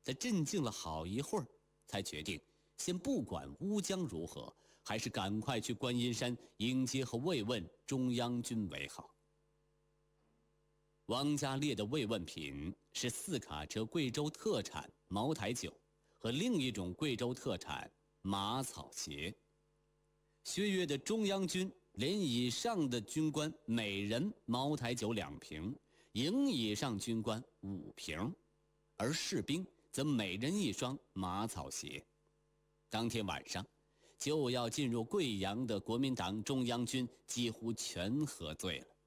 他镇静了好一会儿，才决定先不管乌江如何，还是赶快去观音山迎接和慰问中央军为好。王家列的慰问品是4卡车贵州特产茅台酒和另一种贵州特产马草鞋。薛岳的中央军连以上的军官每人茅台酒2瓶，营以上军官5瓶，而士兵则每人1双马草鞋。当天晚上就要进入贵阳的国民党中央军几乎全喝醉了。